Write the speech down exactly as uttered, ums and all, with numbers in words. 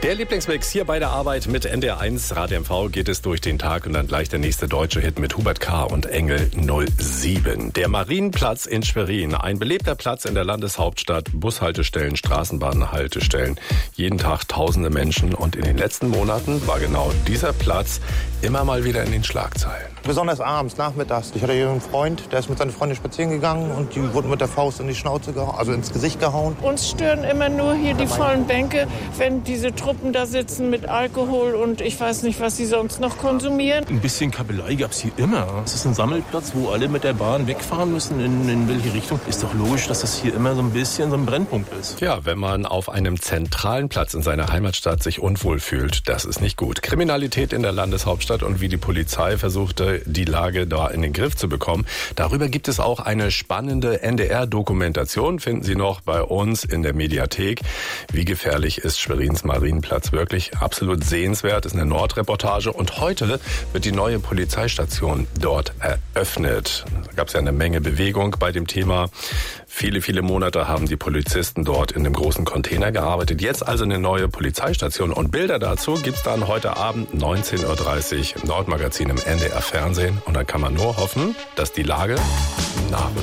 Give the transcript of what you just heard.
Der Lieblingsmix hier bei der Arbeit mit N D R eins Radio M V geht es durch den Tag und dann gleich der nächste deutsche Hit mit Hubert K. und Engel null sieben. Der Marienplatz in Schwerin, ein belebter Platz in der Landeshauptstadt, Bushaltestellen, Straßenbahnhaltestellen, jeden Tag tausende Menschen und in den letzten Monaten war genau dieser Platz immer mal wieder in den Schlagzeilen. Besonders abends, nachmittags. Ich hatte hier einen Freund, der ist mit seiner Freundin spazieren gegangen und die wurden mit der Faust in die Schnauze gehauen, also ins Gesicht gehauen. Uns stören immer nur hier die vollen Bänke, wenn diese Truppen da sitzen mit Alkohol und ich weiß nicht, was sie sonst noch konsumieren. Ein bisschen Kabelei gab's hier immer. Es ist ein Sammelplatz, wo alle mit der Bahn wegfahren müssen, in, in welche Richtung. Ist doch logisch, dass das hier immer so ein bisschen so ein Brennpunkt ist. Ja, wenn man auf einem zentralen Platz in seiner Heimatstadt sich unwohl fühlt, das ist nicht gut. Kriminalität in der Landeshauptstadt und wie die Polizei versuchte, die Lage da in den Griff zu bekommen. Darüber gibt es auch eine spannende N D R-Dokumentation, finden Sie noch bei uns in der Mediathek. Wie gefährlich ist Schwerins Marienplatz wirklich? Absolut sehenswert, ist eine Nordreportage und heute wird die neue Polizeistation dort eröffnet. Da gab es ja eine Menge Bewegung bei dem Thema. Viele, viele Monate haben die Polizisten dort in einem großen Container gearbeitet. Jetzt also eine neue Polizeistation und Bilder dazu gibt's dann heute Abend neunzehn Uhr dreißig im Nordmagazin im N D R Fernsehen. Und dann kann man nur hoffen, dass die Lage nach